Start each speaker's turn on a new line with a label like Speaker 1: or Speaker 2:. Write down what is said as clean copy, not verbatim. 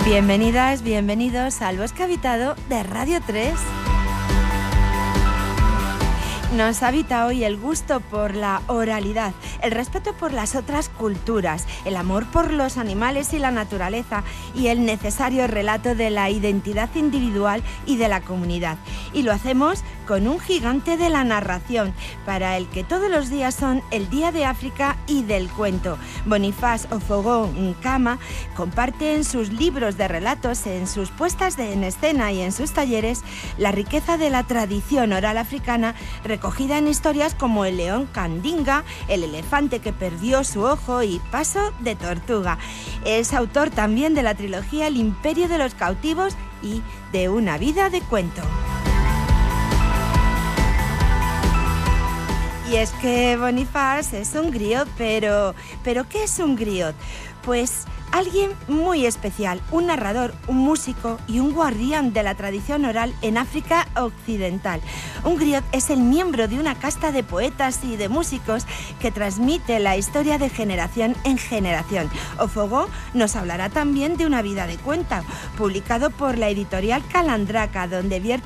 Speaker 1: Bienvenidas, bienvenidos al Bosque Habitado de Radio 3. Nos habita hoy el gusto por la oralidad, el respeto por las otras culturas, el amor por los animales y la naturaleza y el necesario relato de la identidad individual y de la comunidad. Y lo hacemos con un gigante de la narración, para el que todos los días son el Día de África y del cuento. Boniface Ofogo-Nkama comparte en sus libros de relatos, en sus puestas en escena y en sus talleres, la riqueza de la tradición oral africana, recogida en historias como El león Kandinga, El elefante que perdió su ojo y Paso de tortuga. Es autor también de la trilogía El imperio de los cautivos y de Una vida de cuento. Y es que Boniface es un griot, pero ¿qué es un griot? Pues alguien muy especial, un narrador, un músico y un guardián de la tradición oral en África Occidental. Un griot es el miembro de una casta de poetas y de músicos que transmite la historia de generación en generación. Ofogo nos hablará también de Una vida de cuento, publicado por la editorial Calandraca, donde vierte